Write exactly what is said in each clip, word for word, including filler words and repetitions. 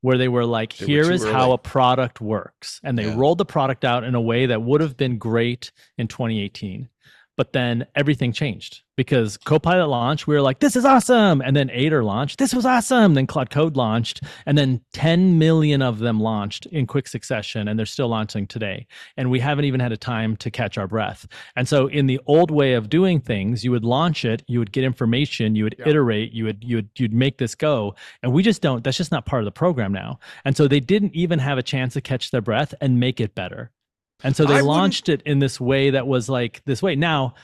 where they were like, They were here too is early. how a product works. And they Yeah. rolled the product out in a way that would have been great in twenty eighteen. But then everything changed because Copilot launched. We were like, this is awesome. And then Aider launched. This was awesome. Then Claude Code launched. And then ten million of them launched in quick succession. And they're still launching today. And we haven't even had a time to catch our breath. And so in the old way of doing things, you would launch it, you would get information, you would yeah. iterate, you would, you would, you'd make this go. And we just don't, that's just not part of the program now. And so they didn't even have a chance to catch their breath and make it better. And so they I launched wouldn't... it in this way that was like this way. Now,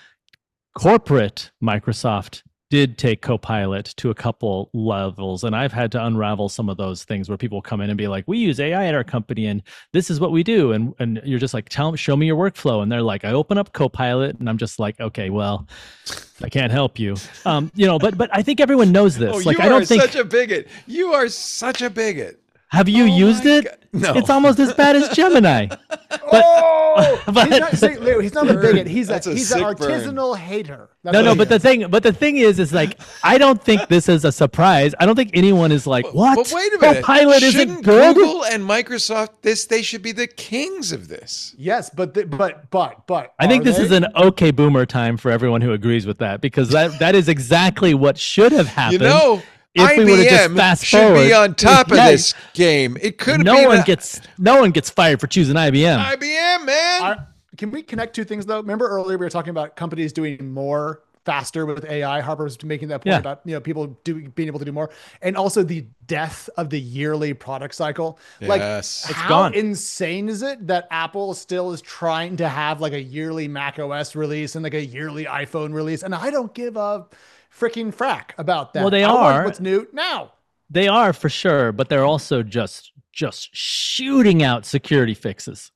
corporate Microsoft did take Copilot to a couple levels, and I've had to unravel some of those things where people come in and be like, we use A I at our company and this is what we do. And and you're just like, tell them, show me your workflow. And they're like, I open up Copilot and I'm just like, okay, well, I can't help you. Um, you know, but but I think everyone knows this. Oh, like you I don't are think such a bigot. You are such a bigot. Have you oh used it? God. No. It's almost as bad as Gemini. But, oh, but, he's not, see, Leo, he's not a bigot. He's a, a he's an sick artisanal hater. That's no, no, he but is. the thing, but the thing is, is like, I don't think this is a surprise. I don't think anyone is like, what? But wait a minute. Copilot Shouldn't isn't good? Google and Microsoft, this, they should be the kings of this. Yes, but the, but but but I think this they? is an okay boomer time for everyone who agrees with that, because that that is exactly what should have happened. You know, if we would have just I B M fast should forward. be on top of Yeah, this game. It could no be one the- gets no one gets fired for choosing I B M. I B M, man. I, can we connect two things though? Remember earlier we were talking about companies doing more faster with A I. Harper was making that point Yeah. about, you know, people do, being able to do more, and also the death of the yearly product cycle. Like, Yes. It's how gone. insane is it that Apple still is trying to have like a yearly Mac O S release and like a yearly iPhone release? And I don't give a freaking frack about that. Well, they I want are. what's new now. They are for sure, but they're also just just shooting out security fixes.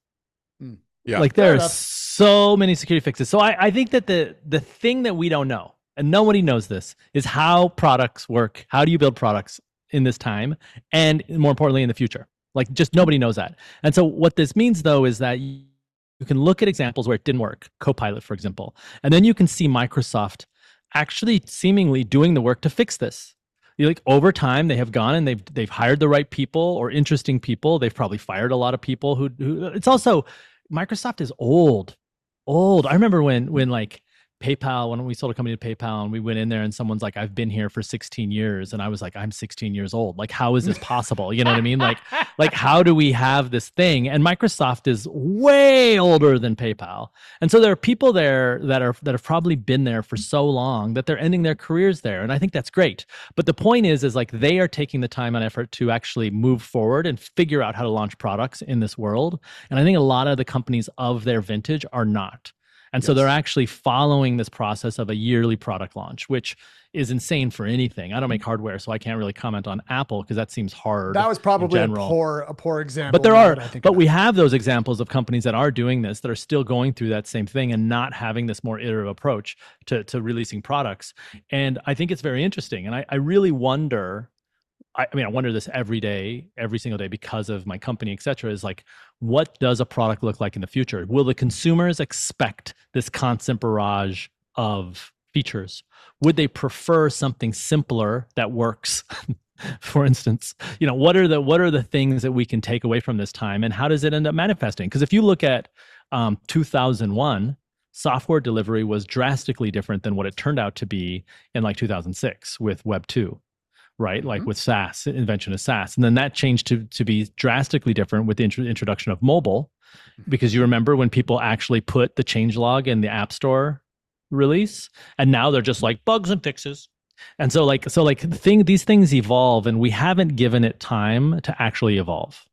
Yeah. Like Fair there are enough. so many security fixes. So I, I think that the the thing that we don't know, and nobody knows this, is how products work. How do you build products in this time, and more importantly, in the future? Like just nobody knows that. And so what this means though is that you can look at examples where it didn't work, Copilot, for example, and then you can see Microsoft actually seemingly doing the work to fix this. You like over time they have gone and they've they've hired the right people or interesting people. They've probably fired a lot of people who, who it's also Microsoft is old, old. I remember when when like PayPal, when we sold a company to PayPal and we went in there and someone's like, I've been here for sixteen years. And I was like, I'm sixteen years old. Like, how is this possible? You know what I mean? Like, like how do we have this thing? And Microsoft is way older than PayPal. And so there are people there that are that have probably been there for so long that they're ending their careers there. And I think that's great. But the point is, is like they are taking the time and effort to actually move forward and figure out how to launch products in this world. And I think a lot of the companies of their vintage are not. And so Yes. they're actually following this process of a yearly product launch, which is insane for anything. I don't make hardware, so I can't really comment on Apple because that seems hard. That was probably a in general. poor a poor example. But there now are, that I think but about we it. have those examples of companies that are doing this, that are still going through that same thing and not having this more iterative approach to, to releasing products. And I think it's very interesting. And I, I really wonder, I, I mean, I wonder this every day, every single day because of my company, et cetera, is like, what does a product look like in the future? Will the consumers expect this constant barrage of features? Would they prefer something simpler that works? For instance, you know, what are the what are the things that we can take away from this time, and how does it end up manifesting? Because if you look at um, two thousand one, software delivery was drastically different than what it turned out to be in like two thousand six with Web two. Right, Mm-hmm. like with SaaS, invention of SaaS, and then that changed to to be drastically different with the intro- introduction of mobile, because you remember when people actually put the changelog in the App Store release, and now they're just like bugs and fixes, and so like so like the thing these things evolve, and we haven't given it time to actually evolve.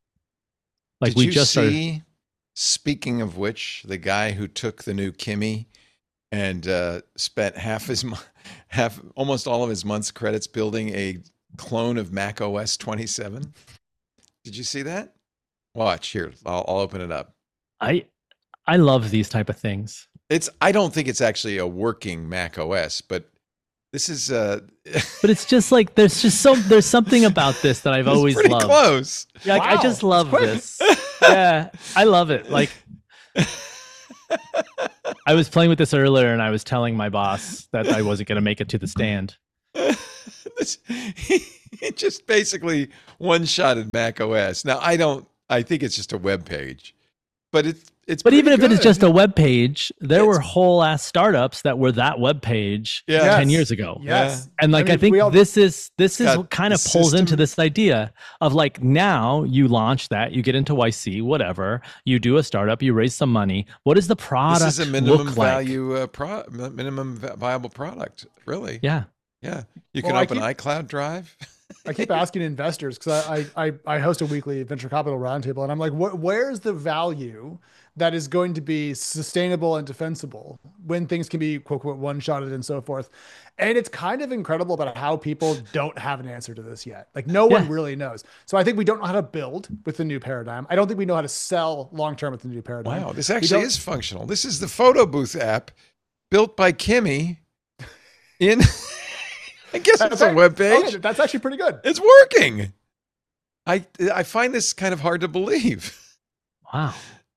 Like Did we you just started- see? Speaking of which, the guy who took the new Kimi and uh, spent half his mo- half almost all of his month's credits building a clone of Mac O S twenty-seven. Did you see that? Watch here. I'll, I'll open it up. I I love these type of things. It's. I don't think it's actually a working Mac O S, but this is. Uh, But it's just like there's just so there's something about this that I've it's always pretty loved. close. Yeah, like, I Wow, just love that's this. Yeah, I love it. Like I was playing with this earlier and I was telling my boss that I wasn't going to make it to the stand. He just basically one-shotted Mac O S. Now, I don't, I think it's just a web page, but it's, it's But even if pretty it is good. just a web page, there It's- were whole ass startups that were that web page Yeah. ten Yes. years ago. Yes. And like I, mean, think we all- this is this is got what kind of the pulls into system. this idea of like now you launch that, you get into Y C, whatever, you do a startup, you raise some money. What does the product This is a minimum look like? value, uh, pro, minimum vi- viable product, really. Yeah. Yeah. You Well, can I open keep- iCloud Drive. I keep asking investors because I, I I host a weekly venture capital roundtable, and I'm like, wh- where's the value that is going to be sustainable and defensible when things can be quote unquote one shotted and so forth? And it's kind of incredible about how people don't have an answer to this yet. Like no one Yeah. really knows. So I think we don't know how to build with the new paradigm. I don't think we know how to sell long term with the new paradigm. Wow, this We actually don't- is functional. This is the photo booth app built by Kimmy in, I guess it's a Okay. web page. Okay, that's actually pretty good. It's working. I I find this kind of hard to believe. Wow.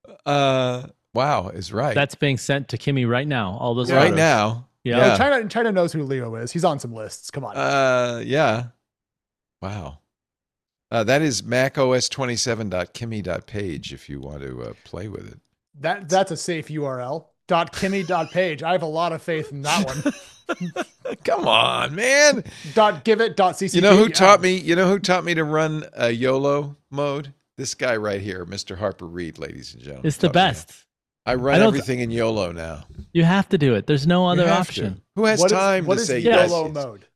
Uh, wow is right. That's being sent to Kimmy right now. All those Yeah. right photos. now. Yeah. Well, Yeah. China China knows who Leo is. He's on some lists. Come on. Uh, yeah. Wow. Uh, that is mac O S twenty-seven dot kimmy dot page if you want to uh, play with it. That that's a safe U R L. Dot Kimmy dot page. I have a lot of faith in that one. Come on, man. dot give it dot ccp. You know who Yeah. taught me? You know who taught me to run a YOLO mode? This guy right here, Mister Harper Reed, ladies and gentlemen. It's the taught me best. that. I run I don't- everything in YOLO now. You have to do it. There's no You other have option. to. Who has What is- time what to is say yes, YOLO yes? mode?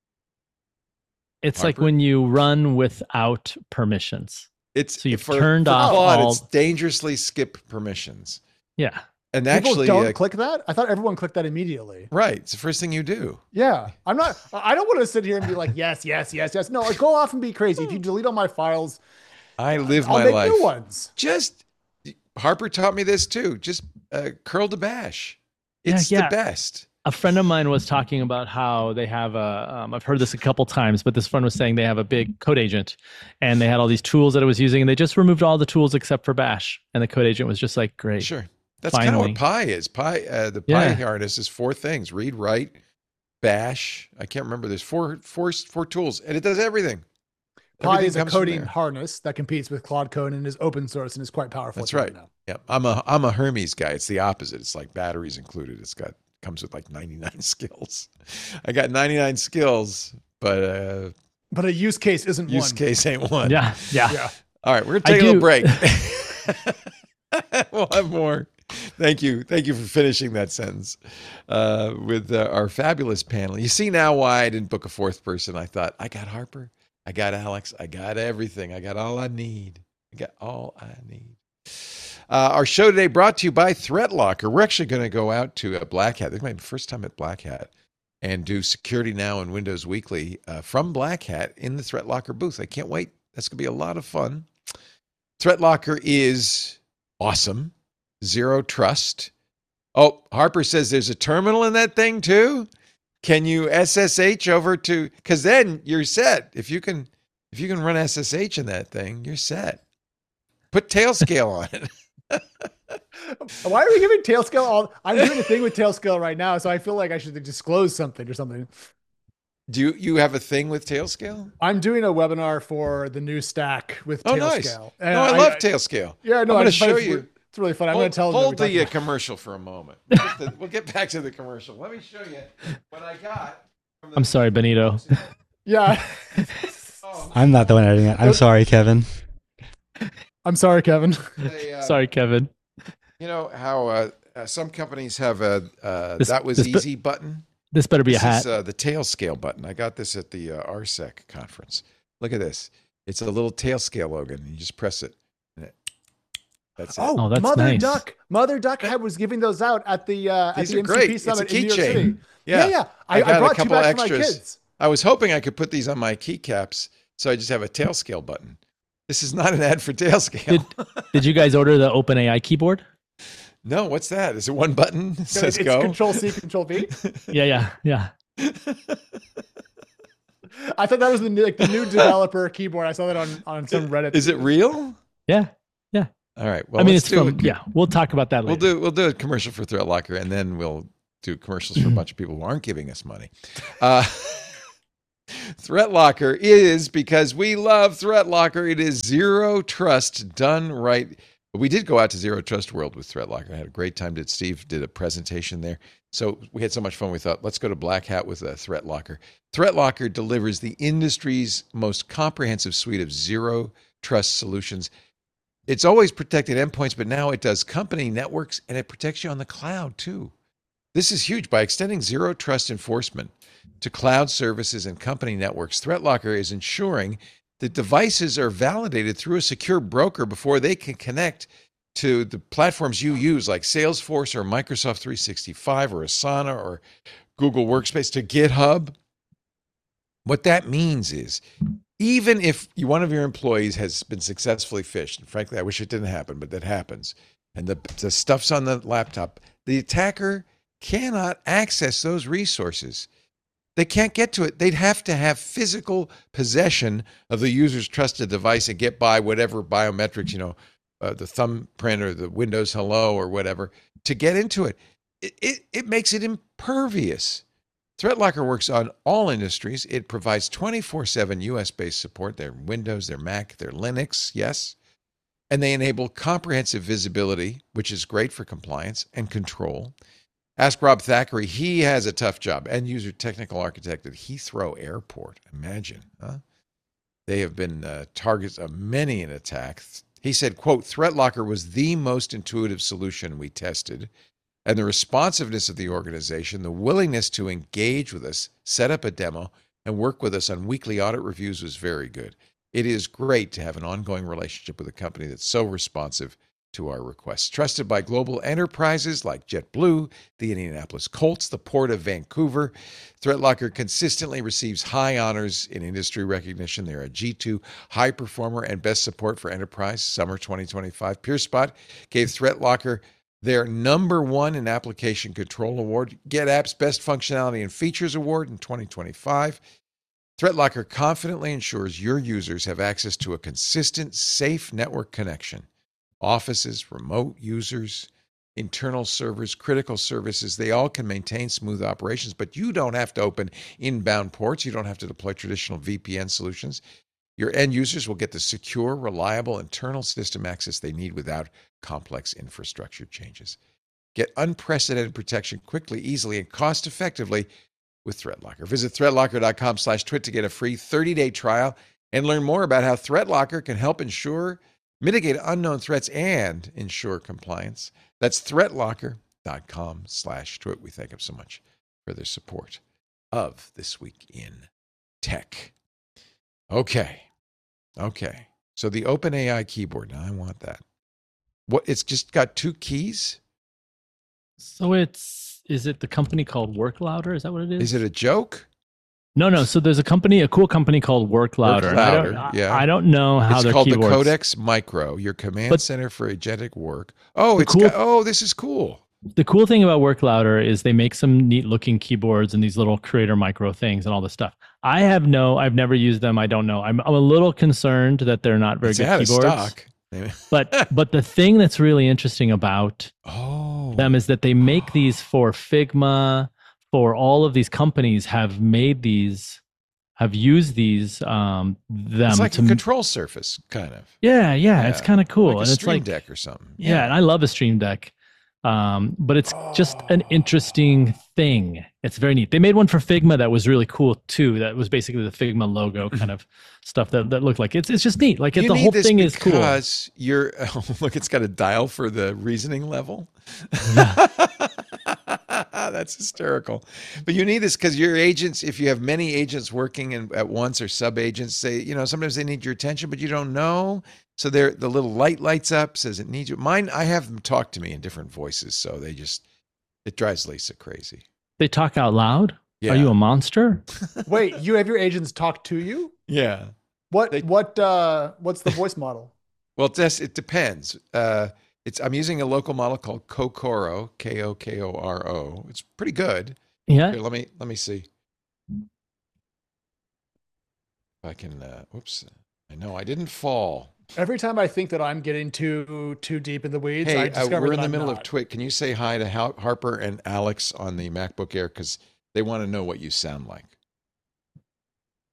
It's like Harper? when you run without permissions. It's So you've for, turned for off Claude, all- It's dangerously skip permissions. Yeah. And People actually, don't uh, click that. I thought everyone clicked that immediately. right, it's the first thing you do. Yeah, I'm not. I don't want to sit here and be like, yes, yes, yes, yes. No, like, go off and be crazy. If you delete all my files, I live I'll my make life. new ones. Just Harper taught me this too. Just uh, curl to bash. Yeah, It's yeah. the best. A friend of mine was talking about how they have a, um, I've heard this a couple times, but this friend was saying they have a big code agent and they had all these tools that it was using and they just removed all the tools except for bash. And the code agent was just like, great. Sure. That's kind of Finally. what Pi is. Pi, uh, the Pi Yeah. harness is four things: read, write, bash. I can't remember. There's four, four, four tools, and it does everything. Pi Everything is a comes from coding there. harness that competes with Claude Code and is open source and is quite powerful. That's at it right. now. Yeah, I'm a I'm a Hermes guy. It's the opposite. It's like batteries included. It's got comes with like ninety-nine skills. I got ninety-nine skills, but uh, But a use case isn't use one. case ain't one. Yeah. Yeah. Yeah. All right, we're gonna I take a little do- break. We'll have more. Thank you. Thank you for finishing that sentence uh, with uh, our fabulous panel. You see now why I didn't book a fourth person. I thought, I got Harper, I got Alex, I got everything. I got all I need. I got all I need. Uh, our show today brought to you by ThreatLocker. We're actually going to go out to uh, Black Hat. This is my first time at Black Hat and do Security Now and Windows Weekly uh, from Black Hat in the ThreatLocker booth. I can't wait. That's going to be a lot of fun. ThreatLocker is awesome. Zero trust. Oh, Harper says there's a terminal in that thing too. Can you S S H over to? Because then you're set. If you can, if you can run S S H in that thing, you're set. Put Tailscale on it. Why are we giving Tailscale all? I'm doing a thing with Tailscale right now, so I feel like I should disclose something or something. Do you, you have a thing with Tailscale? I'm doing a webinar for the new stack with Oh, Tailscale. nice. And No, I love Tailscale. Yeah, no, I'm I going to just- but show it's- you. It's really fun. I'm going Hold, to tell them. hold that we the uh, talked commercial for a moment. We'll get, the- we'll get back to the commercial. Let me show you what I got. from the- I'm sorry, Benito. about- Yeah. Oh, I'm not the one editing it. I'm sorry, Kevin. I'm sorry, Kevin. they, uh, Sorry, Kevin. You know how uh, uh, some companies have a uh, This- that was this- easy button? This better be a This hat. is uh, the Tailscale button. I got this at the uh, R S E C conference. Look at this. It's a little Tailscale logo. And you just press it. And it that's it. Oh, Oh, that's Mother nice. Duck. Mother Duck had, was giving those out at the uh, at These the are M C P great. It's a summit in New York keychain. City. Yeah. Yeah, yeah. I I, got I a brought two couple back for my extras. kids. I was hoping I could put these on my keycaps, so I just have a Tailscale button. This is not an ad for Tailscale. Did, did you guys order the OpenAI keyboard? No, what's that? Is it one button? It So says it's go. Control C, Control V. Yeah, yeah, yeah. I thought that was the new, like the new developer keyboard. I saw that on on some Reddit. Is it real? Yeah. All right. Well, I mean, let's it's do from, it. yeah, we'll talk about that We'll later. do we'll do a commercial for ThreatLocker, and then we'll do commercials for a bunch of people who aren't giving us money. Uh, ThreatLocker is, because we love ThreatLocker, it is zero trust done right. We did go out to Zero Trust World with ThreatLocker. I had a great time. Did Steve did a presentation there. So we had so much fun. We thought, let's go to Black Hat with a ThreatLocker. ThreatLocker delivers the industry's most comprehensive suite of zero trust solutions. It's always protected endpoints, but now it does company networks, and it protects you on the cloud too. This is huge. By extending zero trust enforcement to cloud services and company networks, ThreatLocker is ensuring that devices are validated through a secure broker before they can connect to the platforms you use, like Salesforce or Microsoft three sixty-five or Asana or Google Workspace, to GitHub. What that means is, even if you, one of your employees has been successfully phished, and frankly, I wish it didn't happen, but that happens, and the, the stuff's on the laptop, the attacker cannot access those resources. They can't get to it. They'd have to have physical possession of the user's trusted device and get by whatever biometrics, you know, uh, the thumbprint or the Windows Hello or whatever, to get into it. It, it. it makes it impervious. ThreatLocker works on all industries. It provides twenty-four seven U S-based support. Their Windows, their Mac, their Linux, yes. And they enable comprehensive visibility, which is great for compliance and control. Ask Rob Thackeray. He has a tough job. End user technical architect at Heathrow Airport. Imagine, huh? They have been uh, targets of many an attack. He said, quote, ThreatLocker was the most intuitive solution we tested, and the responsiveness of the organization, the willingness to engage with us, set up a demo, and work with us on weekly audit reviews was very good. It is great to have an ongoing relationship with a company that's so responsive to our requests. Trusted by global enterprises like JetBlue, the Indianapolis Colts, the Port of Vancouver, ThreatLocker consistently receives high honors in industry recognition. They're a G two high performer and best support for enterprise, summer twenty twenty-five. PeerSpot gave ThreatLocker their number one in application control award, GetApp's best functionality and features award in twenty twenty-five. ThreatLocker confidently ensures your users have access to a consistent, safe network connection. Offices, remote users, internal servers, critical services, they all can maintain smooth operations, but you don't have to open inbound ports. You don't have to deploy traditional V P N solutions. Your end users will get the secure, reliable internal system access they need without complex infrastructure changes. Get unprecedented protection quickly, easily, and cost-effectively with ThreatLocker. Visit threatlocker.com slash twit to get a free thirty-day trial and learn more about how ThreatLocker can help ensure mitigate unknown threats and ensure compliance. That's threatlocker.com slash twit. We thank them so much for their support of This Week in Tech. Okay. Okay. So the OpenAI keyboard. Now I want that. What? It's just got two keys? So it's, is it the company called WorkLouder? Is that what it is? Is it a joke? No, no. So there's a company, a cool company called WorkLouder. WorkLouder, I don't, yeah. I don't know how it's their called keyboards. the Codex Micro, your command But center for agentic work. Oh, the it's cool- got, oh, this is cool. The cool thing about WorkLouder is they make some neat looking keyboards and these little Creator Micro things and all this stuff. I have no, I've never used them. I don't know. I'm, I'm a little concerned that they're not very It's good out of keyboards. stock. but but the thing that's really interesting about oh. them is that they make these for Figma, for all of these companies have made these, have used these um them It's like to a control surface, kind of. yeah, yeah, Yeah, it's kind of cool. Like a and it's Stream like Deck or something. yeah, and I love a Stream Deck. Um, but it's just an interesting thing. It's very neat. They made one for Figma that was really cool too. That was basically the Figma logo kind of stuff that, that looked like it's it's just neat. Like it, You the need whole this thing is cool. because you're oh, look, it's got a dial for the reasoning level. That's hysterical. But you need this because your agents, if you have many agents working in, at once or sub agents, say, you know, sometimes they need your attention, but you don't know. So they're, the little light lights up, says it needs you. Mine, I have them talk to me in different voices. So they just, it drives Lisa crazy. They talk out loud. Yeah. Are you a monster? Wait, you have your agents talk to you? Yeah. What They- what uh what's the voice model? Well, it, just, it depends. Uh, it's I'm using a local model called Kokoro, K O K O R O. It's pretty good. Yeah. Here, let me let me see. If I can. Uh, whoops! I know I didn't fall. Every time I think that I'm getting too too deep in the weeds, I Hey, uh, discover we're in that the I'm middle of not. Twit. Can you say hi to Har- Harper and Alex on the MacBook Air because they want to know what you sound like.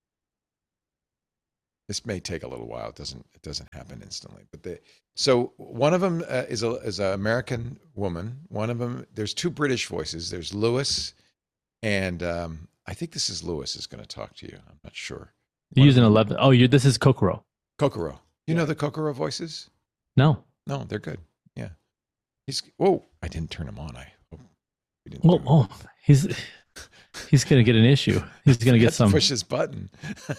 this may take a little while. It doesn't it doesn't happen instantly. But they so one of them uh, is a is an American woman. One of them there's two British voices. There's Lewis, and um, I think this is Lewis is going to talk to you. I'm not sure. You're One using of them- eleven. Oh, you this is Kokoro. Kokoro. You know the Kokoro voices? No. No, they're good. Yeah. He's whoa! I didn't turn him on. I hope we didn't. Well, do oh, he's he's gonna get an issue. He's gonna Forgot get to some. push his button.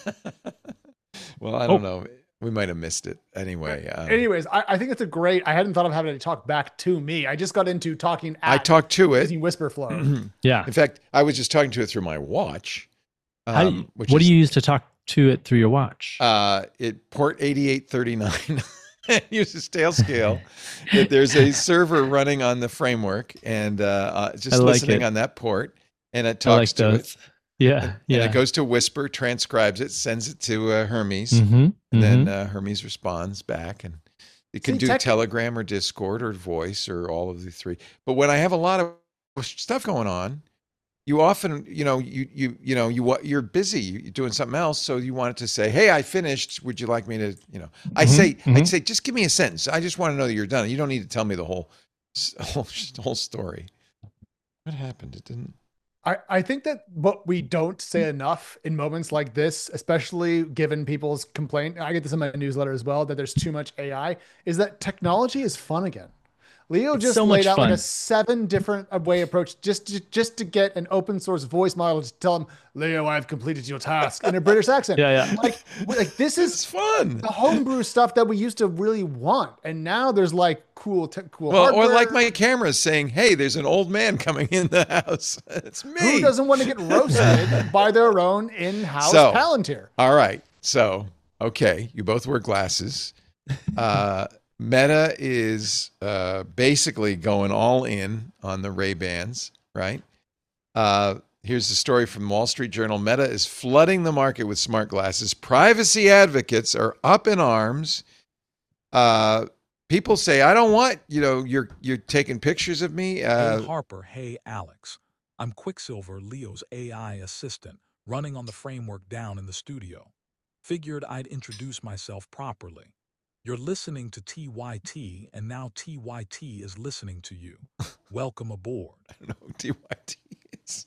Well, I don't Oh. know. We might have missed it. Anyway, um, Anyways, I, I think it's a great. I hadn't thought of having to talk back to me. I just got into talking. At I talked to it. using Whisper Flow. Yeah. In fact, I was just talking to it through my watch. How do um, you- which what is, do you use to talk to it through your watch? Uh, it port eighty-eight thirty-nine uses tail scale. That there's a server running on the framework and uh, uh, just I like listening it. on that port, and it I like talks to those. it. Yeah. And yeah. it goes to Whisper, transcribes it, sends it to uh, Hermes, Mm-hmm, and then uh, Hermes responds back, and it can See, do tech- Telegram or Discord or voice or all of the three. But when I have a lot of stuff going on, you often, you know, you you you know, you wa- you're busy, you're doing something else, so you want it to say, "Hey, I finished. Would you like me to?" You know, I Mhm, say, I mhm. say, just give me a sentence. I just want to know that you're done. You don't need to tell me the whole whole, whole story. What happened? It didn't. I, I think that what we don't say enough in moments like this, especially given people's complaint, I get this in my newsletter as well, that there's too much A I, is that technology is fun again. Leo It's just so laid much out like fun. a seven different uh, way approach just to, just to get an open source voice model to tell him, Leo, I've completed your task in a British accent. Yeah, yeah. Like, like this It's is fun. the homebrew stuff that we used to really want. And now there's like cool, te- cool Well, hardware. or like my camera saying, "Hey, there's an old man coming in the house." It's me. Who doesn't want to get roasted by their own in-house So- Palantir? All right. So, okay, you both wear glasses. Uh, Meta is uh, basically going all in on the Ray-Bans, right? Uh, here's the story from Wall Street Journal. Meta is flooding the market with smart glasses. Privacy advocates are up in arms. Uh, people say, "I don't want, you know, you're you're taking pictures of me." Uh, Hey Harper, hey Alex. I'm Quicksilver, Leo's A I assistant, running on the framework down in the studio. Figured I'd introduce myself properly. You're listening to T Y T, and now T Y T is listening to you. Welcome aboard. I don't know who T Y T is.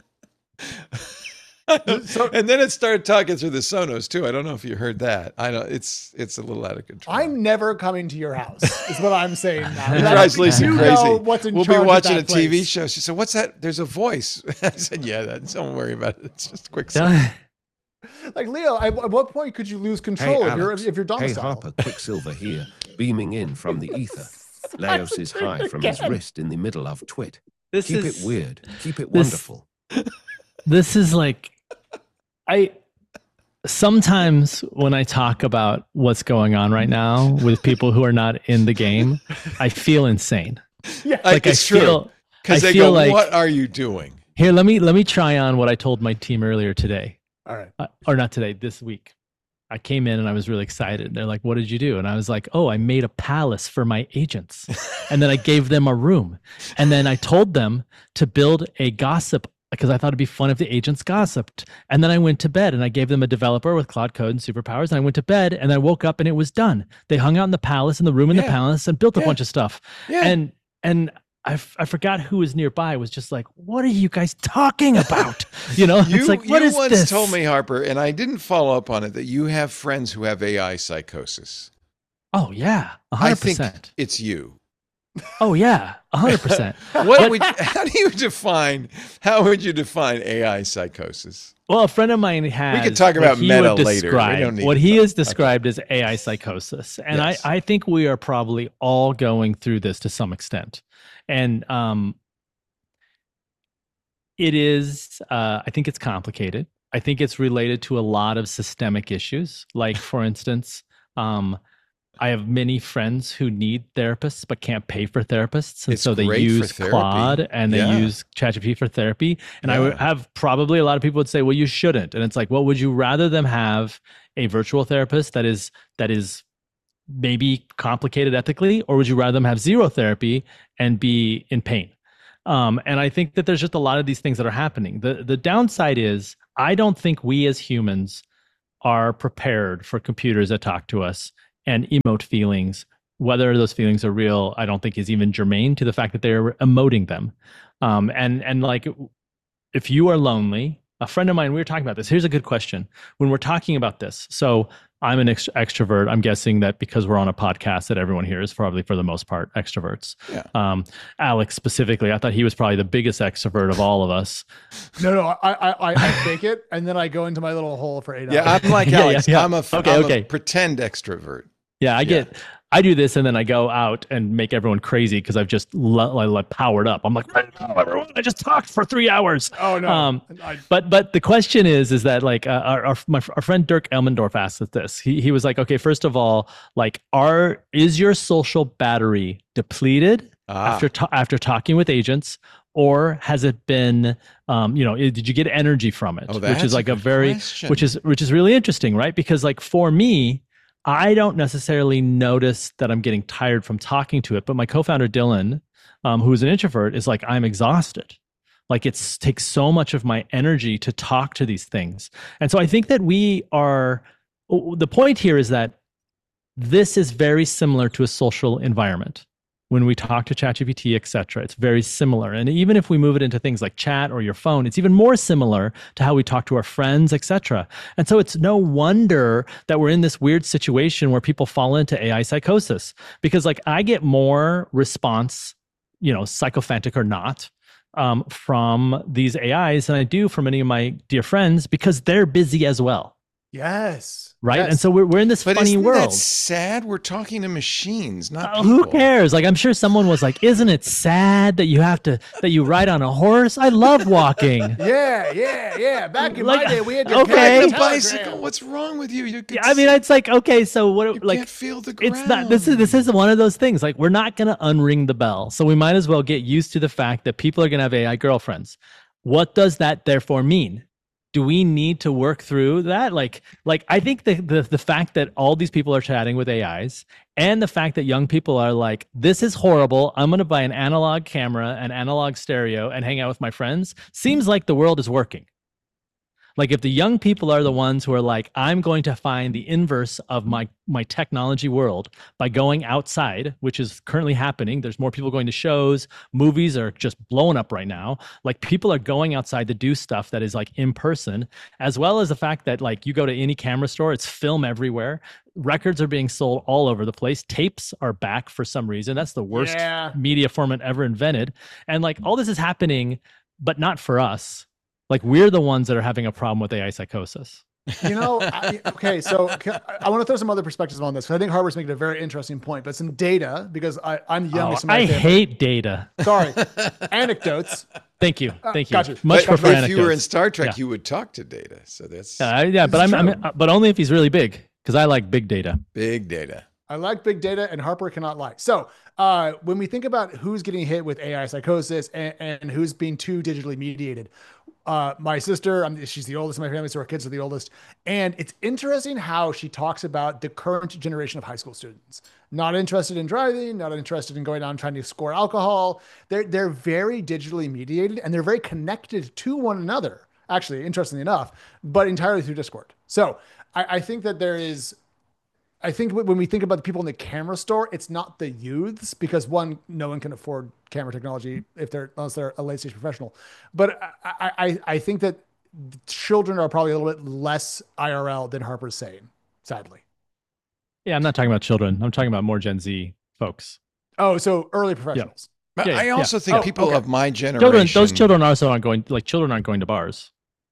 So- and then it started talking through the Sonos too. I don't know if you heard that. I know it's it's a little out of control. I'm never coming to your house, is what I'm saying now. It I drives think Lisa you crazy. know what's in We'll be charge of watching a that T V place. show. She said, "What's that?" There's a voice. I said, "Yeah, that, don't worry about it. It's just a quick." Yeah. Like Leo, at, at what point could you lose control Hey, if you're Alex. if you're Hey, domiciled? Harper, Quicksilver here, beaming in from the ether. Leo says hi from his wrist in the middle of twit. This Keep is it weird. Keep it this- wonderful. this is like I sometimes when I talk about what's going on right now with people who are not in the game, I feel insane. Yeah, Like it's I true. feel Because I they feel go, like- "What are you doing?" here. Let me let me try on what I told my team earlier today, all right. uh, or not today, this week. I came in and I was really excited. They're like, "What did you do?" And I was like, "Oh, I made a palace for my agents," and then I gave them a room, and then I told them to build a gossip because I thought it'd be fun if the agents gossiped. And then I went to bed and I gave them a developer with Cloud Code and superpowers. And I went to bed and I woke up and it was done. They hung out in the palace, in the room in the Yeah. palace, and built a Yeah. bunch of stuff. Yeah. And and I, f- I forgot who was nearby. Was just like, "What are you guys talking about?" You know, You, it's like, what you is once this? told me, Harper, and I didn't follow up on it, that you have friends who have A I psychosis. Oh yeah, a I hundred think percent. it's you. Oh yeah, a hundred percent. What would? How do you define? How would you define A I psychosis? Well, a friend of mine has. could talk what about he meta would later. We describe- don't need What to he talk- has described as A I psychosis, and Yes. I, I think we are probably all going through this to some extent, and um, it is. Uh, I think it's complicated. I think it's related to a lot of systemic issues, like for instance. Um, I have many friends who need therapists but can't pay for therapists, and It's so they great for use therapy. Claude and they Yeah. use ChatGPT for therapy. And I would Yeah. have probably a lot of people would say, "Well, you shouldn't." And it's like, well, would you rather them have a virtual therapist that is that is maybe complicated ethically, or would you rather them have zero therapy and be in pain? Um, and I think that there's just a lot of these things that are happening. The the downside is I don't think we as humans are prepared for computers that talk to us and emote feelings. Whether those feelings are real, I don't think is even germane to the fact that they're emoting them. Um, and and like, if you are lonely, a friend of mine, we were talking about this. Here's a good question. When we're talking about this, so I'm an ext- extrovert. I'm guessing that because we're on a podcast that everyone here is probably, for the most part, extroverts. Yeah. Um, Alex specifically, I thought he was probably the biggest extrovert of all of us. No, no, I, I, I fake it, and then I go into my little hole for eight hours. Yeah, I'm like Yeah, Alex. yeah, yeah. I'm a Okay, I'm okay. a pretend extrovert. Yeah, I get, I do this and then I go out and make everyone crazy because I've just lo- like, like powered up. I'm like, "Oh, everyone, I just talked for three hours. Oh no. Um, I, But but the question is is that like uh, our our, my, our friend Dirk Elmendorf asked us this. He he was like, okay, first of all, like, are is your social battery depleted Ah. after ta- after talking with agents, or has it been, um, you know, i- did you get energy from it? Oh, which that's is a like a, good very question. which is which is really interesting, right? Because like for me, I don't necessarily notice that I'm getting tired from talking to it, but my co-founder Dylan, um, who's an introvert, is like, I'm exhausted. Like it takes so much of my energy to talk to these things. And so I think that we are, the point here is that this is very similar to a social environment. When we talk to ChatGPT, et cetera, it's very similar. And even if we move it into things like chat or your phone, it's even more similar to how we talk to our friends, et cetera. And so it's no wonder that we're in this weird situation where people fall into A I psychosis, because like I get more response, you know, psychophantic or not, um, from these A Is than I do from many of my dear friends, because they're busy as well. yes. Right. Yes. And so we're, we're in this But funny isn't world. that sad? We're talking to machines, not Uh, people. who cares? Like, I'm sure someone was like, isn't it sad that you have to, that you ride on a horse? I love walking. Yeah, yeah, yeah. Back in Like, my day, we had to okay. carry Ride a a telegram. bicycle. What's wrong with you? You could Yeah, I mean, it's like, okay, so you what, like, can't feel the ground. it's not, this is, this is one of those things. Like, we're not going to unring the bell. So we might as well get used to the fact that people are going to have A I girlfriends. What does that therefore mean? Do we need to work through that? Like, like I think the, the the fact that all these people are chatting with A Is, and the fact that young people are like, this is horrible, I'm going to buy an analog camera, an analog stereo, and hang out with my friends, seems like the world is working. Like, if the young people are the ones who are like, I'm going to find the inverse of my my technology world by going outside, which is currently happening. There's more people going to shows. Movies are just blowing up right now. Like, people are going outside to do stuff that is like in person, as well as the fact that like you go to any camera store, it's film everywhere. Records are being sold all over the place. Tapes are back for some reason. That's the worst Yeah. media format ever invented. And like all this is happening, but not for us. Like, we're the ones that are having a problem with A I psychosis. You know, I, okay, so ca- I want to throw some other perspectives on this, because I think Harper's making a very interesting point, but some data, because I, I'm the Oh, youngest in my I family. hate data. Sorry, anecdotes. Thank you. Thank you. got you. Much But prefer if you were in anecdotes. Star Trek, Yeah. you would talk to data. So that's Uh, yeah, but This I'm, is I'm true. but only if he's really big, because I like big data. big data. I like big data, and Harper cannot lie. So uh, when we think about who's getting hit with A I psychosis and, and who's being too digitally mediated, uh, my sister, I'm, she's the oldest in my family, so her kids are the oldest. And it's interesting how she talks about the current generation of high school students. Not interested in driving, not interested in going out and trying to score alcohol. They're, they're very digitally mediated, and they're very connected to one another, actually, interestingly enough, but entirely through Discord. So I, I think that there is... I think when we think about the people in the camera store, it's not the youths, because one, no one can afford camera technology if they're unless they're a late stage professional. But I, I, I think that children are probably a little bit less I R L than Harper's saying, sadly. Yeah, I'm not talking about children. I'm talking about more Gen Z folks. Oh, so early professionals. But Yeah, I yeah. also think Oh, people okay. of my generation. Children, those children also aren't going. Like, children aren't going to bars.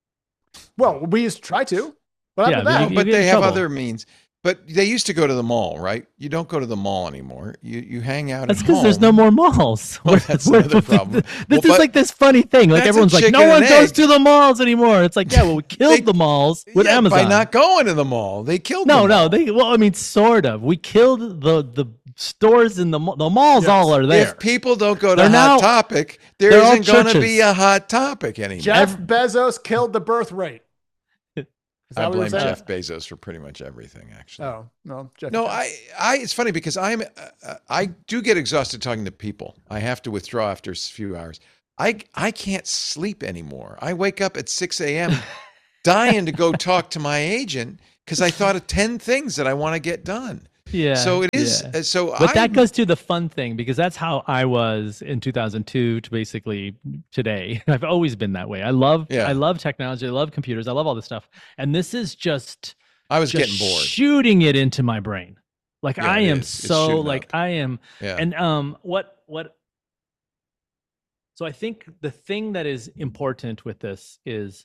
Well, we used to try to, but Yeah, after but that, No, you but get in they have trouble. other means. But they used to go to the mall, right? You don't go to the mall anymore. You you hang out. That's at because there's no home. more malls. Well, that's another problem. This Well, is but like this funny thing. Like, that's a everyone's like, chicken no one and goes egg. to the malls anymore. It's like, yeah, well, we killed They- the malls with Yeah, Amazon. by not going to the mall. They killed. no, the no, mall. they. Well, I mean, sort of. We killed the the stores in the mall. The malls Yes. all are there. If people don't go to They're Hot now- Topic, there they're all isn't going to churches. be a Hot Topic anymore. Jeff Bezos killed the birth rate. Is that I what you're blame saying? Jeff Bezos for pretty much everything, actually. Oh, no, Jeff. No, Bezos. I, I, it's funny because I'm, uh, I do get exhausted talking to people. I have to withdraw after a few hours. I, I can't sleep anymore. I wake up at six a.m. dying to go talk to my agent because I thought of ten things that I want to get done. Yeah. So it is. yeah. uh, So But I, that goes to the fun thing because that's how I was in two thousand two to basically today. I've always been that way. I love Yeah. I love technology. I love computers. I love all this stuff. And this is just I was just getting bored. shooting it into my brain. Like Yeah, I it am is. It's so shooting like up. I am Yeah. and um what what so I think the thing that is important with this is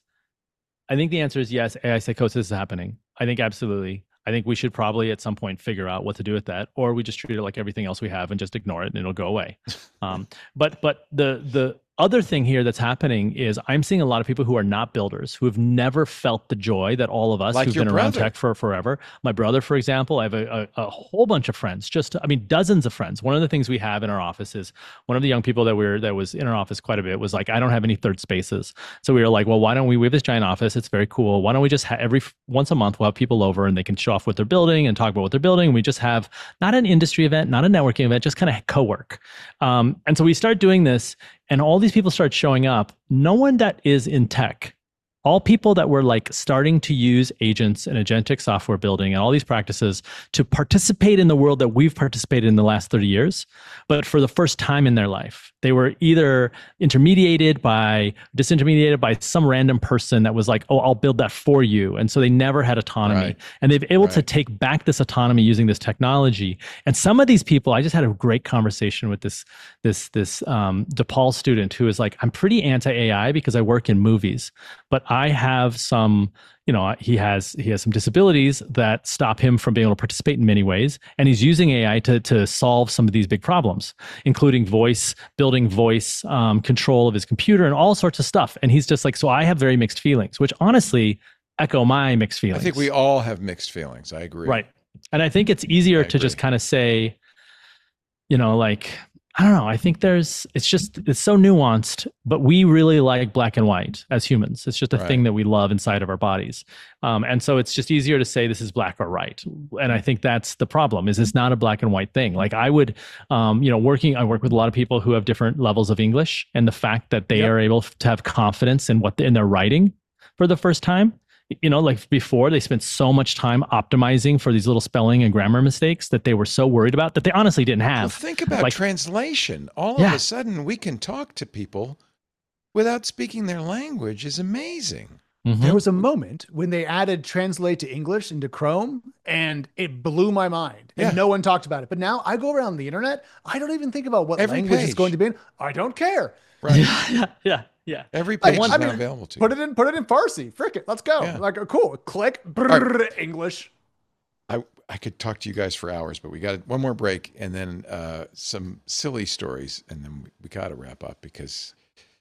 I think the answer is yes, A I psychosis is happening. I think absolutely. I think we should probably at some point figure out what to do with that, or we just treat it like everything else we have and just ignore it and it'll go away. Um, but but the the other thing here that's happening is I'm seeing a lot of people who are not builders, who have never felt the joy that all of us Like who've your been around brother. tech for forever. My brother, for example, I have a, a, a whole bunch of friends, just I mean dozens of friends. One of the things we have in our office is one of the young people that we we're that was in our office quite a bit was like, I don't have any third spaces. So we were like, well, why don't we, we have this giant office, it's very cool. Why don't we just have every once a month we'll have people over and they can show off what they're building and talk about what they're building. We just have not an industry event, not a networking event, just kind of co-work. Um, and so we start doing this and all these people start showing up. No one that is in tech, all people that were like starting to use agents and agentic software building and all these practices to participate in the world that we've participated in the last thirty years, but for the first time in their life, they were either intermediated by, disintermediated by some random person that was like, oh, I'll build that for you. And so they never had autonomy. Right. And they've able to Right. take back this autonomy using this technology. And some of these people, I just had a great conversation with this, this, this um, DePaul student who is like, I'm pretty anti-A I because I work in movies, but I have some, you know, he has he has some disabilities that stop him from being able to participate in many ways, and he's using A I to to solve some of these big problems, including voice, building voice um, control of his computer, and all sorts of stuff. And he's just like, so I have very mixed feelings, which honestly echo my mixed I feelings. think we all have mixed feelings. I agree. right, and I think it's easier I to just agree. kind of say, you know, like. I don't know. I think there's, it's just, it's so nuanced, but we really like black and white as humans. It's just a Right. thing that we love inside of our bodies. Um, and so it's just easier to say this is black or right. And I think that's the problem is it's not a black and white thing. Like I would, um, you know, working, I work with a lot of people who have different levels of English, and the fact that they Yep. are able to have confidence in what, in their writing for the first time. You know, like before they spent so much time optimizing for these little spelling and grammar mistakes that they were so worried about that they honestly didn't Well, have. think about like- translation. All of Yeah. a sudden, we can talk to people without speaking their language. Is amazing. Mhm. There was a moment when they added translate to English into Chrome and it blew my mind and Yeah. no one talked about it. But now I go around the internet. I don't even think about what Every language it's page. going to be in. I don't care. Right. yeah, yeah, yeah. Every I- page I is mean, now available to you. Put it in, put it in Farsi. Frick it. Let's go. Yeah. Like, cool. Click. Brrr, English. I, I could talk to you guys for hours, but we got one more break and then uh, some silly stories, and then we, we got to wrap up because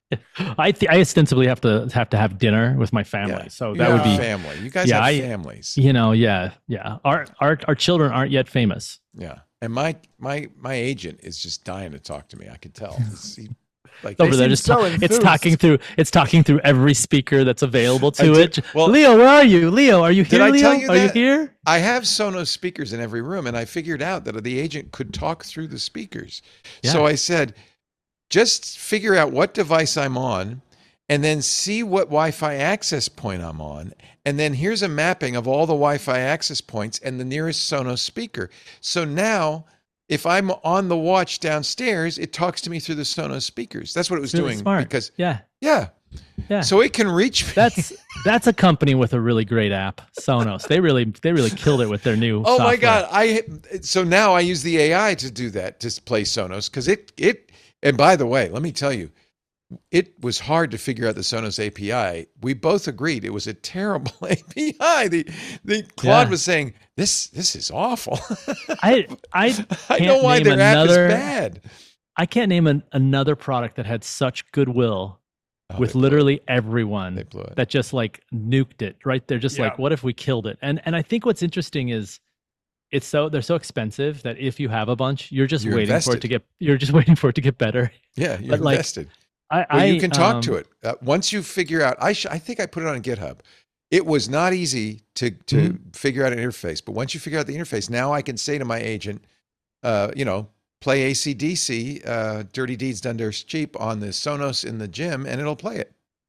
I th- I ostensibly have to have to have dinner with my family, yeah, so you that have would be, family. You guys Yeah, have I- families. you know, yeah, yeah. Our our our children aren't yet famous. Yeah, and my my my agent is just dying to talk to me. I could tell. It's- he- like Over there, seem just so ta- it's enthused. talking through it's talking through every speaker that's available I to did- it. well- Leo, where are you? Leo, are you Did here? I Leo, tell you are you that? here? I have Sonos speakers in every room, and I figured out that the agent could talk through the speakers. So Yeah. I said, just figure out what device I'm on, and then see what Wi-Fi access point I'm on. And then here's a mapping of all the Wi-Fi access points and the nearest Sonos speaker. So now, if I'm on the watch downstairs, it talks to me through the Sonos speakers. That's what it was It's really doing. smart. Because, Yeah, yeah. yeah. So it can reach me. that's that's a company with a really great app, Sonos. They really they really killed it with their new. Oh my software. God! I so now I use the A I to do that, to play Sonos, because it it. And by the way, let me tell you, it was hard to figure out the Sonos A P I. We both agreed it was a terrible A P I. The the Claude Yeah. was saying this this is awful. I I I can't know why name their app another- is bad. I can't name an, another product that had such goodwill Oh, with they blew it. literally everyone They blew it. that just like nuked it right. They're just like, Yeah. what if we killed it? And and I think what's interesting is it's so they're so expensive that if you have a bunch, you're just You're waiting for invested. it to get you're just waiting for it to get better. Yeah, you're but, like, invested. I, Well, I you can talk um, to it uh, once you figure out. I sh- I think I put it on GitHub. It was not easy to to Mm-hmm. figure out an interface, but once you figure out the interface, now I can say to my agent, uh, you know, play A C D C, uh, Dirty Deeds Done Dirt Cheap on the Sonos in the gym, and it'll play it.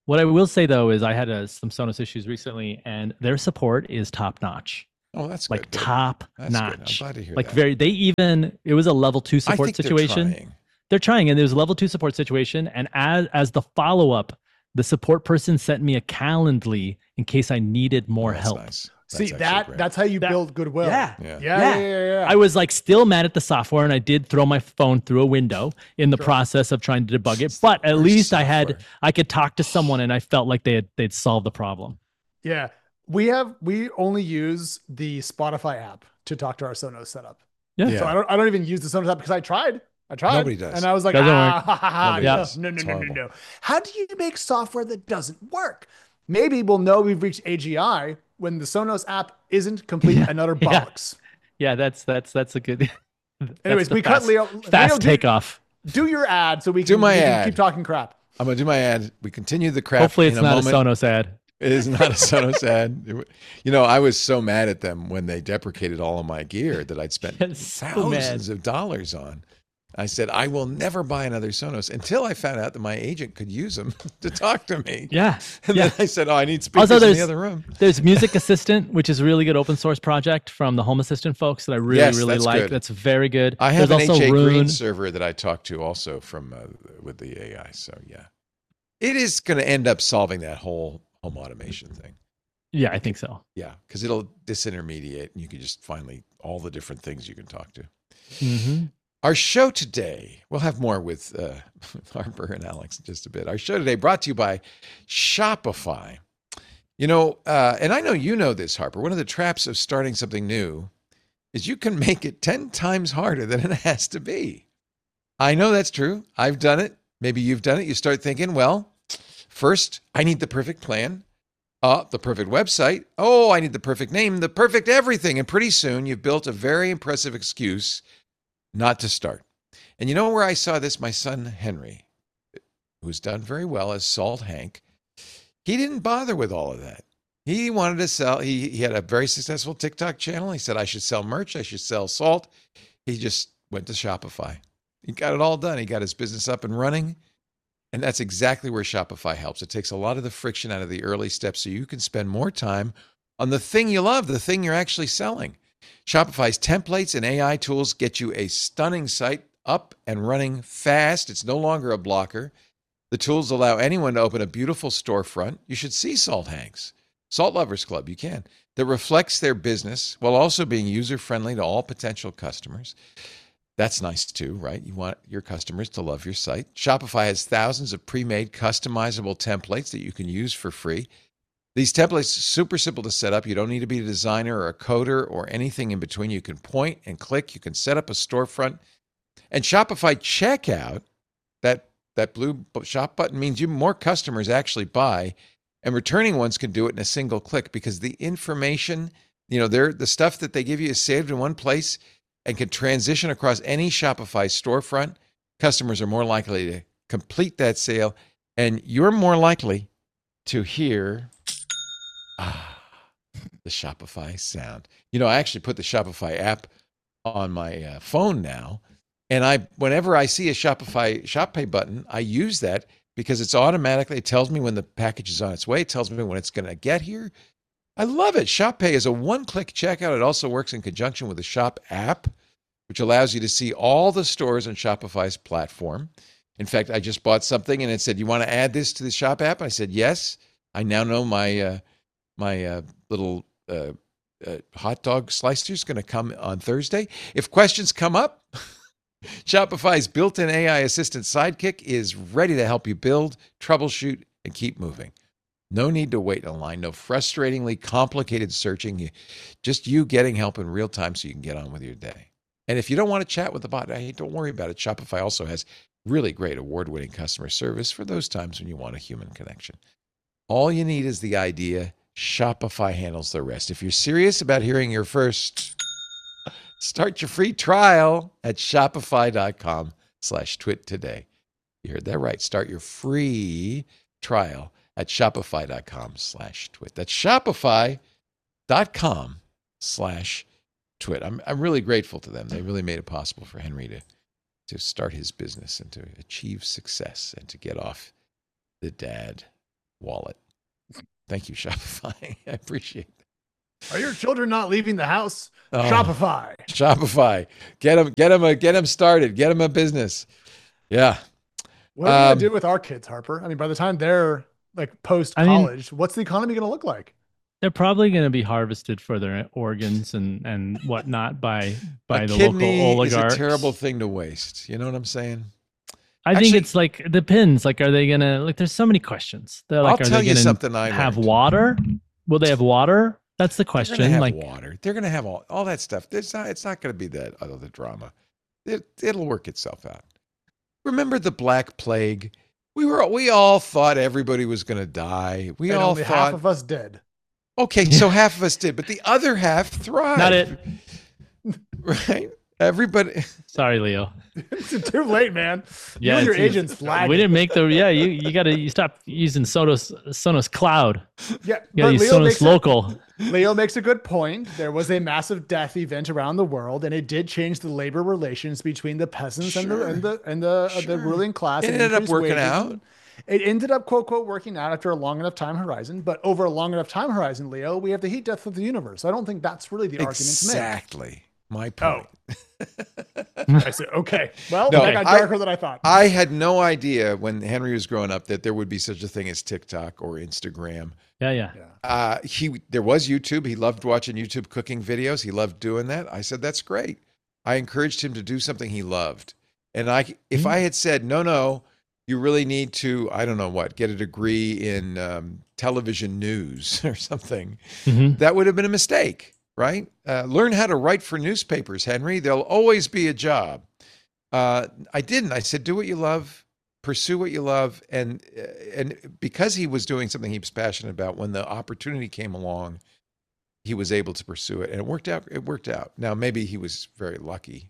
What I will say though is I had uh, some Sonos issues recently, and their support is top notch. Oh, that's Like good. Good. top That's good. I'm notch. glad to hear Like that. very, they even it was a level two I support think situation. they're trying. They're trying, and there was a level two support situation. And as as the follow up, the support person sent me a Calendly in case I needed more Oh, that's help. nice. That's See actually that great. that's how you That- build goodwill. Yeah. Yeah. Yeah, yeah, Yeah. yeah, yeah. I was like still mad at the software, and I did throw my phone through a window in the Sure. process of trying to debug it. It's the But at worst least I had software. I could talk to someone, and I felt like they had they'd solved the problem. Yeah. We have we only use the Spotify app to talk to our Sonos setup. Yeah. Yeah. So I don't I don't even use the Sonos app because I tried. I tried. Nobody does. And I was like, Doesn't ah, work. ha, ha, ha, Nobody no, does. no, no, It's no, no, horrible. no. How do you make software that doesn't work? Maybe we'll know we've reached A G I when the Sonos app isn't complete Yeah. and utter Yeah. bollocks. Yeah, that's that's that's a good. that's Anyways, the we fast, cut Leo. fast Leo, do, takeoff. do your ad so we Do can, my we can ad. keep talking crap. I'm gonna do my ad. We continue the crap. Hopefully, it's in a not moment. a Sonos ad. It is not a Sonos ad. It- You know, I was so mad at them when they deprecated all of my gear that I'd spent Yes, so thousands mad. of dollars on. I said, I will never buy another Sonos until I found out that my agent could use them to talk to me. Yeah, And yeah. then I said, oh, I need speakers Also, in the there's- other room. There's Music Assistant, which is a really good open source project from the Home Assistant folks that I really, Yes, really that's like. good. That's very good. I have There's an also H A Rune. Green server that I talked to also from uh, with the A I. So yeah, it is going to end up solving that whole home automation thing. Yeah, I think so. Yeah, because it'll disintermediate, and you can just finally all the different things you can talk to. Mm-hmm. Our show today, we'll have more with uh, Harper and Alex in just a bit. Our show today brought to you by Shopify. You know, uh, and I know you know this, Harper. One of the traps of starting something new is you can make it ten times harder than it has to be. I know that's true. I've done it. Maybe you've done it. You start thinking, well, first, I need the perfect plan. Uh, the perfect website. Oh, I need the perfect name, the perfect everything. And pretty soon you've built a very impressive excuse not to start. And you know where I saw this? My son, Henry, who's done very well as Salt Hank, he didn't bother with all of that. He wanted to sell, he, he had a very successful TikTok channel. He said, I should sell merch. I should sell salt. He just went to Shopify. He got it all done. He got his business up and running. And that's exactly where Shopify helps. It takes a lot of the friction out of the early steps so you can spend more time on the thing you love, the thing you're actually selling. Shopify's templates and A I tools get you a stunning site up and running fast. It's no longer a blocker. The tools allow anyone to open a beautiful storefront. You should see Salt Hanks, Salt Lovers Club, you can, that reflects their business while also being user-friendly to all potential customers. That's nice too, right? You want your customers to love your site. Shopify has thousands of pre-made customizable templates that you can use for free. These templates are super simple to set up. You don't need to be a designer or a coder or anything in between. You can point and click. You can set up a storefront. And Shopify checkout, that, that blue shop button means you more customers actually buy, and returning ones can do it in a single click because the information, you know, they're, the stuff that they give you is saved in one place and can transition across any Shopify storefront. Customers are more likely to complete that sale, and you're more likely to hear ah, the Shopify sound. You know, I actually put the Shopify app on my uh, phone now, and I, whenever I see a Shopify Shop Pay button, I use that because it's automatically, it tells me when the package is on its way. It tells me when it's going to get here. I love it. Shop Pay is a one-click checkout. It also works in conjunction with the Shop app, which allows you to see all the stores on Shopify's platform. In fact, I just bought something and it said, you want to add this to the Shop app? And I said, yes. I now know my uh, my uh, little uh, uh, hot dog slicer is going to come on Thursday. If questions come up, Shopify's built-in A I assistant Sidekick is ready to help you build, troubleshoot, and keep moving. No need to wait in line. No frustratingly complicated searching. You, just you getting help in real time so you can get on with your day. And if you don't want to chat with the bot, hey, don't worry about it. Shopify also has really great award-winning customer service for those times when you want a human connection. All you need is the idea. Shopify handles the rest. If you're serious about hearing your first, start your free trial at shopify.com slash twit today. You heard that right. Start your free trial at shopify.com slash twit. That's shopify.com slash twit. I'm I'm really grateful to them. They really made it possible for Henry to, to start his business and to achieve success and to get off the dad wallet. Thank you, Shopify. I appreciate it. Are your children not leaving the house? Oh. Shopify. Shopify. Get them, get them, a, get them started. Get them a business. Yeah. What are we Um, gonna do with our kids, Harper? I mean, by the time they're like post college, what's the economy gonna look like? They're probably going to be harvested for their organs and, and whatnot by by a the local kidney oligarchs. is a terrible thing to waste. You know what I'm saying? I think Actually- it's like it depends. Like, are they gonna like? There's so many questions. They're like, I'll are tell they you gonna something I have learned. water? Will they have water? That's the They're question. gonna have Like, water. They're gonna have all, all that stuff. It's not. It's not gonna be that other drama. It it'll work itself out. Remember the Black Plague? We were we all thought everybody was gonna die. We And all only thought. half of us did. Okay, so half of us did, but the other half thrived. not it. Right? Everybody. Sorry, Leo. It's too late, man. You Yeah, and your it's- agents flagged. We didn't make the. Yeah, you you got to you stop using Sonos Sonos Cloud. Yeah, You got to but use Leo Sonos makes, a, Local. Leo makes a good point. There was a massive death event around the world, and it did change the labor relations between the peasants and the Sure. and the and the, uh, the Sure. ruling class. It and ended up increased working wages. out. It ended up quote quote working out after a long enough time horizon. But over a long enough time horizon, Leo, we have the heat death of the universe. I don't think that's really the argument to make. Exactly. My point. I said, okay. Well, No, that got I- darker than I thought. I had no idea when Henry was growing up that there would be such a thing as TikTok or Instagram. Yeah, yeah. yeah. Uh, he there was YouTube. He loved watching YouTube cooking videos. He loved doing that. I said that's great. I encouraged him to do something he loved. And I, if Mm. I had said no, no, you really need to, I don't know what, get a degree in um, television news or something, hmm that would have been a mistake, right? Uh, learn how to write for newspapers, Henry. There'll always be a job. Uh, I didn't. I said, do what you love, pursue what you love, and uh, and because he was doing something he was passionate about, when the opportunity came along, he was able to pursue it, and it worked out. It worked out. Now maybe he was very lucky.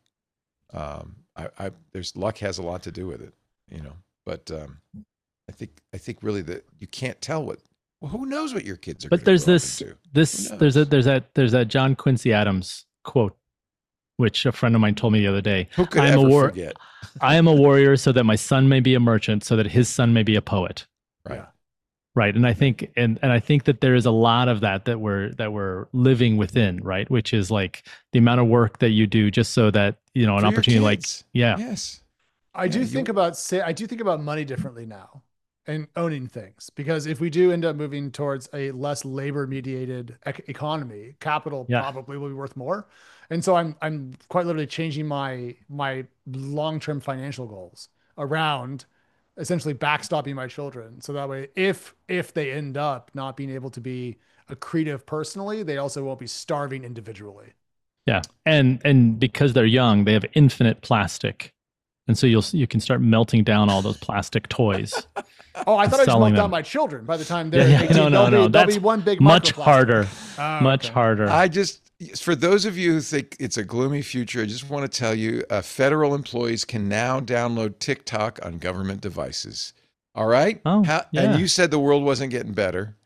Um, I, I there's luck has a lot to do with it, you know. But um, I think I think really that you can't tell what. Well, who knows what your kids are. But gonna there's grow up this into. this Who there's a knows? there's that there's that John Quincy Adams quote, which a friend of mine told me the other day. Who could I am a ever war- forget? I am a warrior so that my son may be a merchant, so that his son may be a poet. Right. Yeah. Right. And I think and and I think that there is a lot of that that we're that we're living within, right? Which is like the amount of work that you do just so that, you know, an For your opportunity like kids. yeah. Yes. I do Yeah, think you- about say I do think about money differently now and owning things, because if we do end up moving towards a less labor mediated ec- economy, capital Yeah. probably will be worth more. And so I'm I'm quite literally changing my my long-term financial goals around essentially backstopping my children. So that way if if they end up not being able to be accretive personally, they also won't be starving individually. Yeah. And and because they're young, they have infinite plastic. And so you'll you can start melting down all those plastic toys. Oh, I thought I just Selling melted down them. my children by the time Yeah, they're yeah. eighteen. No, no, They'll be- no. they'll That's be one big Much microplastic. harder. Oh, Much okay. harder. I just, for those of you who think it's a gloomy future, I just want to tell you uh, federal employees can now download TikTok on government devices. All right? Oh, How- yeah. And you said the world wasn't getting better.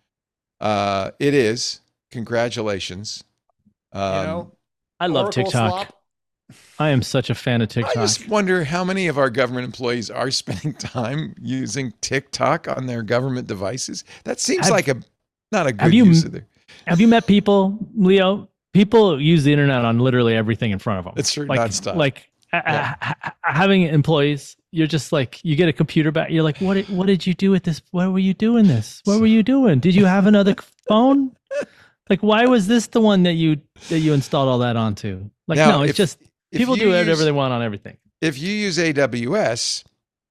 Uh, it is. Congratulations. Um, You know, I love Oracle TikTok. slop. I am such a fan of I TikTok. just wonder how many of our government employees are spending time using TikTok on their government devices. That seems Have- like a not a good have you use m- of their. Have you met people, Leo? People use the internet on literally everything in front of them. It's true, like, nonstop. Like uh, Yeah. uh, uh, having employees, you're just like you get a computer back. You're like, what? Did, what did you do with this? Why were you doing this? What were you doing? Did you have another phone? Like, why was this the one that you that you installed all that onto? Like, Now, no, it's if- just if people you do whatever use- they want on everything. If you use A W S,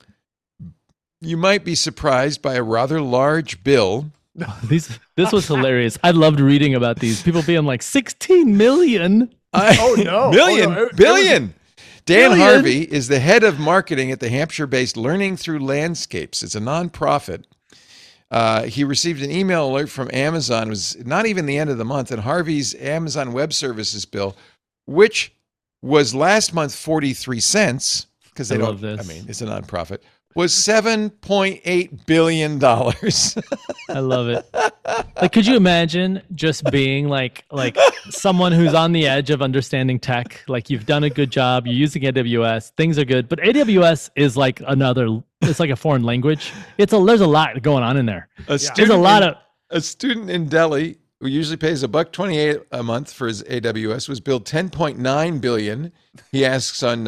you might be surprised by a rather large bill. These this was hilarious. I loved reading about these people being like sixteen million. I- Oh, no. million, Oh, no. It- it was- billion. Dan Billion? Harvey is the head of marketing at the Hampshire-based Learning Through Landscapes. It's a nonprofit. Uh, he received an email alert from Amazon. It was not even the end of the month, and Harvey's Amazon Web Services bill, which was last month forty-three cents, because they I don't. love this. I mean, it's a nonprofit. Was seven point eight billion dollars. I love it. Like, could you imagine just being like like someone who's on the edge of understanding tech? Like, you've done a good job, you're using A W S, things are good, but A W S is like another it's like a foreign language. It's a there's a lot going on in there. A There's a student lot in- of A student in Delhi who usually pays a buck twenty-eight a month for his A W S was billed ten point nine billion. He asks on